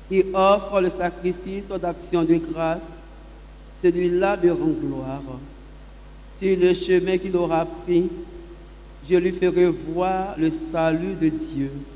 qui offre le sacrifice d'action de grâce, celui-là me rend gloire. Sur le chemin qu'il aura pris, je lui ferai voir le salut de Dieu.